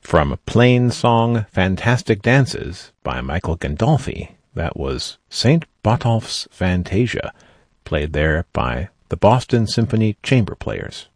From Plain Song Fantastic Dances by Michael Gandolfi, that was St. Botolph's Fantasia, played there by the Boston Symphony Chamber Players.